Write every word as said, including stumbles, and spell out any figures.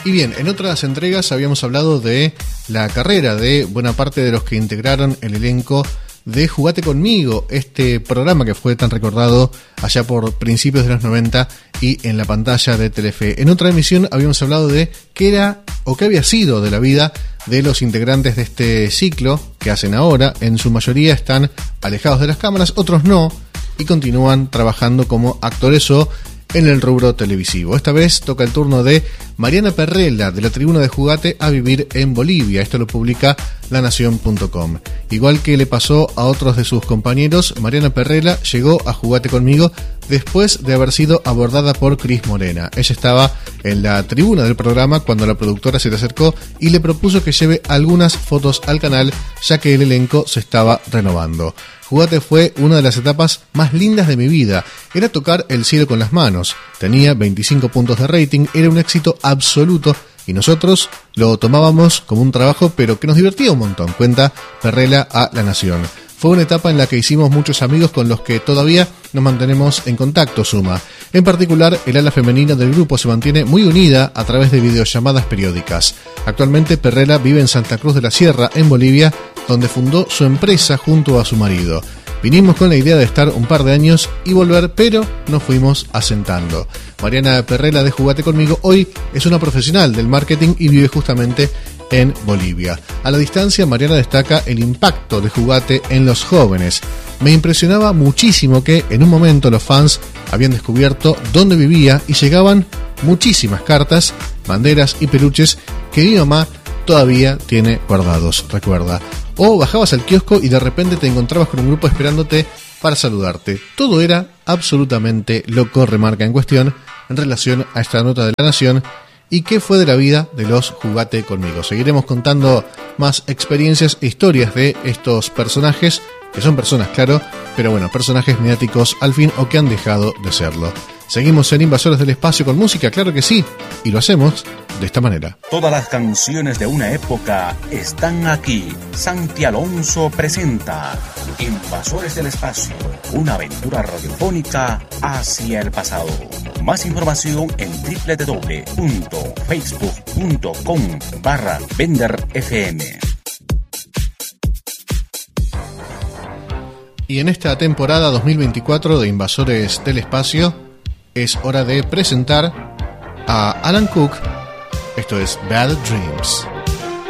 Y bien, en otras entregas habíamos hablado de la carrera de buena parte de los que integraron el elenco de Jugate Conmigo, este programa que fue tan recordado allá por principios de los noventa y en la pantalla de Telefe. En otra emisión habíamos hablado de qué era o qué había sido de la vida de los integrantes de este ciclo que hacen ahora. En su mayoría están alejados de las cámaras, otros no, y continúan trabajando como actores o en el rubro televisivo. Esta vez toca el turno de Mariana Perrella, de la Tribuna de Jugate a vivir en Bolivia. Esto lo publica la nación punto com. Igual que le pasó a otros de sus compañeros, Mariana Perrella llegó a Jugate Conmigo después de haber sido abordada por Cris Morena. Ella estaba en la tribuna del programa cuando la productora se le acercó y le propuso que lleve algunas fotos al canal, ya que el elenco se estaba renovando. Jugate fue una de las etapas más lindas de mi vida. Era tocar el cielo con las manos. Tenía veinticinco puntos de rating, era un éxito absoluto y nosotros lo tomábamos como un trabajo, pero que nos divertía un montón, cuenta Perrella a La Nación. Fue una etapa en la que hicimos muchos amigos con los que todavía nos mantenemos en contacto, suma. En particular, el ala femenina del grupo se mantiene muy unida a través de videollamadas periódicas. Actualmente, Perrella vive en Santa Cruz de la Sierra, en Bolivia, donde fundó su empresa junto a su marido. Vinimos con la idea de estar un par de años y volver, pero nos fuimos asentando. Mariana Perrella de Jugate Conmigo hoy es una profesional del marketing y vive justamente en Bolivia. A la distancia, Mariana destaca el impacto de Jugate en los jóvenes. Me impresionaba muchísimo que en un momento los fans habían descubierto dónde vivía y llegaban muchísimas cartas, banderas y peluches que mi mamá todavía tiene guardados, recuerda. O bajabas al kiosco y de repente te encontrabas con un grupo esperándote para saludarte. Todo era absolutamente loco, remarca en cuestión, en relación a esta nota de La Nación. ¿Y qué fue de la vida de los Jugate Conmigo? Seguiremos contando más experiencias e historias de estos personajes, que son personas, claro, pero bueno, personajes mediáticos al fin o que han dejado de serlo. Seguimos en Invasores del Espacio con música, claro que sí, y lo hacemos de esta manera. Todas las canciones de una época están aquí. Santi Alonso presenta Invasores del Espacio, una aventura radiofónica hacia el pasado. Más información en doble u doble u doble u punto facebook punto com barra Bender F M. Y en esta temporada dos mil veinticuatro de Invasores del Espacio es hora de presentar a Alan Cook. Esto es Bad Dreams.